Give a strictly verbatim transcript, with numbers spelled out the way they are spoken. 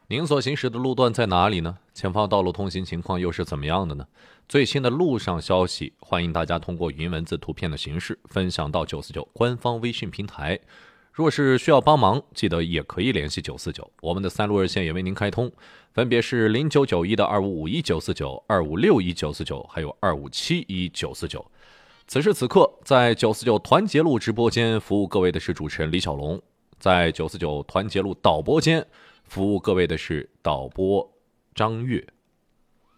您所行驶的路段在哪里呢？前方道路通行情况又是怎么样的呢？最新的路上消息，欢迎大家通过语音文字、图片的形式分享到九四九官方微信平台。若是需要帮忙，记得也可以联系九四九，我们的三路热线也为您开通，分别是零九九一的二五五一九四九、二五六一九四九，还有二五七一九四九。此时此刻，在九四九团结路直播间服务各位的是主持人李小龙，在九四九团结路导播间服务各位的是导播张悦。